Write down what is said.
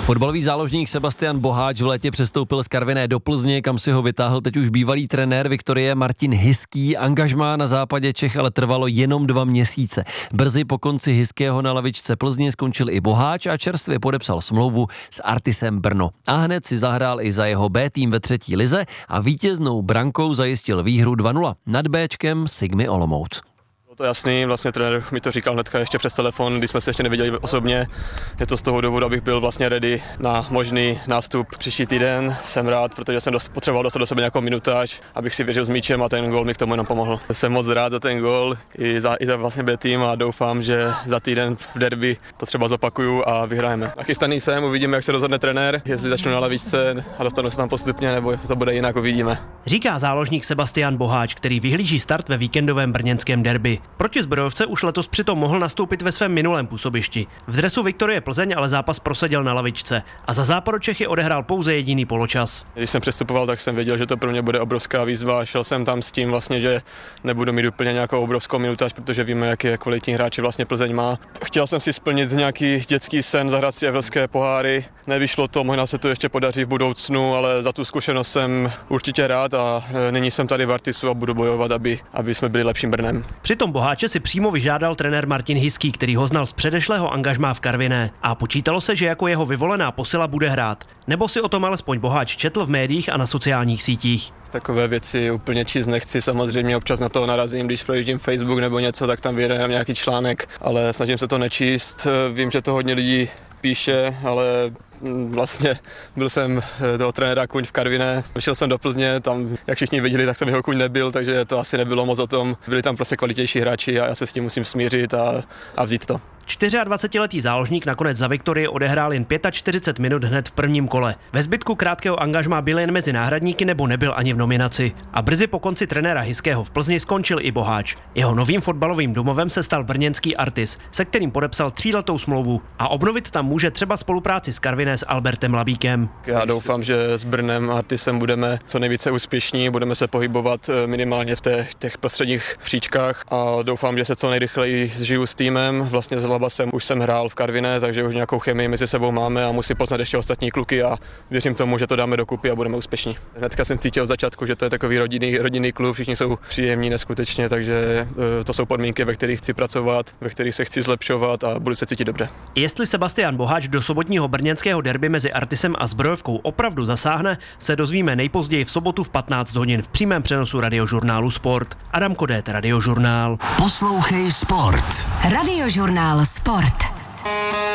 Fotbalový záložník Sebastian Boháč v létě přestoupil z Karviné do Plzně, kam si ho vytáhl teď už bývalý trenér Viktorie Martin Hiský. Angažmá na západě Čech ale trvalo jenom 2 měsíce. Brzy po konci Hiského na lavičce Plzně skončil i Boháč a čerstvě podepsal smlouvu s Artisem Brno. A hned si zahrál i za jeho B tým ve 3. lize a vítěznou brankou zajistil výhru 2-0 nad Bčkem Sigmy Olomouc. Bylo to jasný, vlastně trenér mi to říkal hnedka ještě přes telefon, když jsme se ještě neviděli osobně. Je to z toho důvodu, abych byl vlastně ready na možný nástup příští týden. Jsem rád, protože jsem potřeboval dostat do sebe nějakou minutáž, abych si věřil s míčem a ten gól mi k tomu jenom pomohl. Jsem moc rád za ten gól i za vlastně B tým a doufám, že za týden v derby to třeba zopakuju a vyhrajeme. Nachystaný jsem, uvidíme, jak se rozhodne trenér, jestli začnu na lavičce a dostanu se tam postupně, nebo to bude jinak, uvidíme. Říká záložník Sebastian Boháč, který vyhlíží start ve víkendovém brněnském derby. Proti Zbrojovce už letos přitom mohl nastoupit ve svém minulém působišti. V dresu Viktorie Plzeň ale zápas proseděl na lavičce a za Západočechy odehrál pouze jediný poločas. Když jsem přestupoval, tak jsem věděl, že to pro mě bude obrovská výzva. Šel jsem tam s tím vlastně, že nebudu mít úplně nějakou obrovskou minutáž, protože víme, jaký kvalitní hráči vlastně Plzeň má. Chtěl jsem si splnit nějaký dětský sen, zahrát si evropské poháry. Nevyšlo to, možná se to ještě podaří v budoucnu, ale za tu zkušenost jsem určitě rád a nyní jsem tady v Artisu a budu bojovat, aby jsme byli lepším Brnem. Přitom Boháče si přímo vyžádal trenér Martin Hiský, který ho znal z předešlého angažmá v Karviné, a počítalo se, že jako jeho vyvolená posila bude hrát. Nebo si o tom alespoň Boháč četl v médiích a na sociálních sítích. Takové věci úplně číst nechci, samozřejmě občas na to narazím, když projíždím Facebook nebo něco, tak tam vyjde nějaký článek, ale snažím se to nečíst. Vím, že to hodně lidí píše, ale vlastně byl jsem toho trenéra Kuň v Karviné, šel jsem do Plzně, tam, jak všichni viděli, tak jsem jeho Kuň nebyl, takže to asi nebylo moc o tom. Byli tam prostě kvalitější hráči a já se s tím musím smířit a vzít to. 24letý záložník nakonec za Viktorii odehrál jen 45 minut hned v prvním kole. Ve zbytku krátkého angažmá byl jen mezi náhradníky nebo nebyl ani v nominaci. A brzy po konci trenéra Hiského v Plzni skončil i Boháč. Jeho novým fotbalovým domovem se stal brněnský Artis, se kterým podepsal 3letou smlouvu a obnovit tam může třeba spolupráci s Karviné s Albertem Labíkem. Já doufám, že s Brnem a Artisem budeme co nejvíce úspěšní, budeme se pohybovat minimálně v těch prostředních příčkách a doufám, že se co nejrychleji zžiju s týmem. Vlastně s Labasem už jsem hrál v Karviné, takže už nějakou chemii mezi sebou máme a musím poznat ještě ostatní kluky a věřím tomu, že to dáme dokupy a budeme úspěšní. Hnedka jsem cítil od začátku, že to je takový rodinný klub, všichni jsou příjemní neskutečně, takže to jsou podmínky, ve kterých chci pracovat, ve kterých se chci zlepšovat a budu se cítit dobře. Jestli Sebastian Boháč do sobotního brněnského derby mezi Artisem a Zbrojovkou opravdu zasáhne, se dozvíme nejpozději v sobotu v 15 hodin v přímém přenosu Radiožurnálu Sport. Adam Kodét, Radiožurnál. Poslouchej Sport. Radiožurnál Sport.